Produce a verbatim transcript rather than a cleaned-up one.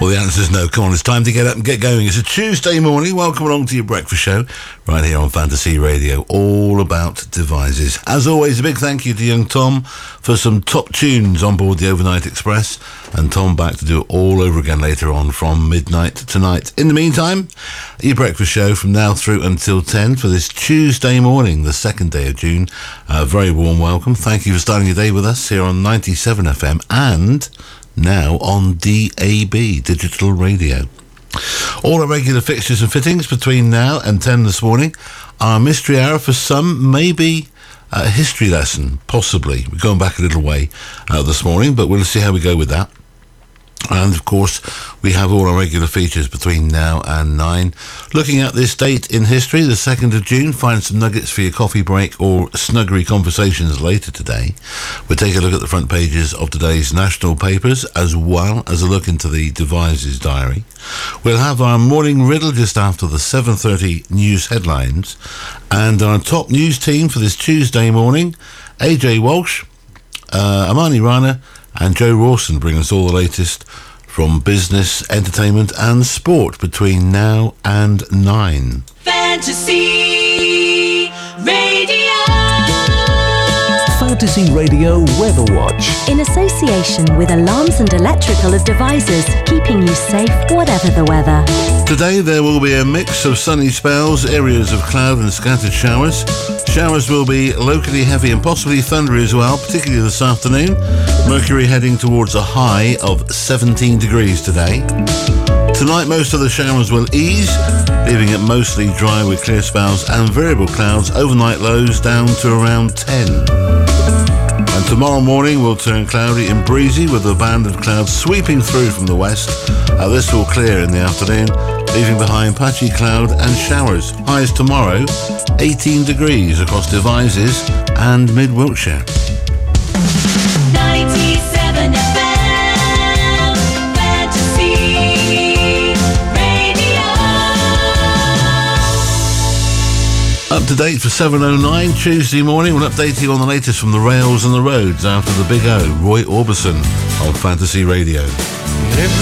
Well, the answer is no. Come on, it's time to get up and get going. It's a Tuesday morning. Welcome along to your breakfast show right here on Fantasy Radio, all about devices. As always, a big thank you to young Tom for some top tunes on board the Overnight Express, and Tom back to do it all over again later on from midnight tonight. In the meantime, your breakfast show from now through until ten for this Tuesday morning, the second day of June. A very warm welcome. Thank you for starting your day with us here on ninety-seven F M and now on D A B, Digital Radio. All our regular fixtures and fittings between now and ten this morning. Our mystery hour for some, maybe a history lesson, possibly. We're going back a little way uh, this morning, but we'll see how we go with that. And of course, we have all our regular features between now and nine. Looking at this date in history, the second of June, find some nuggets for your coffee break or snuggery conversations later today. We'll take a look at the front pages of today's national papers, as well as a look into the Devices Diary. We'll have our morning riddle just after the seven thirty news headlines. And our top news team for this Tuesday morning, A J Walsh, uh, Amani Rana, and Joe Rawson bring us all the latest from business, entertainment and sport between now and nine. Fantasy Radio. Fantasy Radio Weather Watch. In association with Alarms and Electrical Devices, keeping you safe whatever the weather. Today there will be a mix of sunny spells, areas of cloud and scattered showers. Showers will be locally heavy and possibly thundery as well, particularly this afternoon. Mercury heading towards a high of seventeen degrees today. Tonight most of the showers will ease, leaving it mostly dry with clear spells and variable clouds. Overnight lows down to around ten. And tomorrow morning will turn cloudy and breezy with a band of clouds sweeping through from the west. Uh, this will clear in the afternoon, leaving behind patchy cloud and showers. Highs tomorrow, eighteen degrees across Devizes and mid-Wiltshire. ninety-seven F M, Fantasy Radio. Up to date for seven oh nine Tuesday morning. We'll update you on the latest from the rails and the roads after the Big O, Roy Orbison on Fantasy Radio. Every